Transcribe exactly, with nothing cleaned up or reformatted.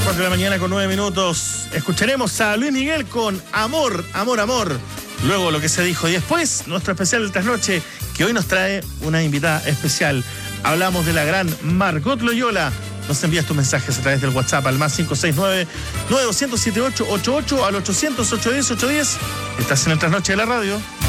cuatro de la mañana con nueve minutos. Escucharemos a Luis Miguel con Amor, Amor, Amor. Luego lo que se dijo. Y después, nuestro especial de trasnoche, que hoy nos trae una invitada especial. Hablamos de la gran Margot Loyola. Nos envías tus mensajes a través del WhatsApp al más cinco seis nueve, nueve dos cero siete ocho ocho ocho al ochocientos, ochocientos diez, ochocientos diez. Estás en el trasnoche de la radio.